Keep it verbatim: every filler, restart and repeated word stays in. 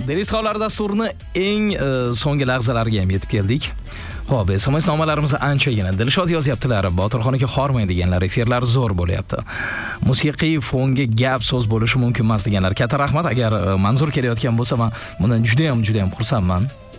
Derisxonlar dasturini eng e, so'nggi lahzalarga ham yetib keldik. Xo'p, S M S nomalarimiz anchagina. Dilshod yozyaptilar, Botirxon aka hormang deganlar, efirlar zo'r bo'lyapti. Musiqiy fonga gap so'z bo'lishi mumkin emas deganlar. Katta rahmat. Agar e, manzur kelayotgan bo'lsa, men bundan juda ham juda ham xursandman.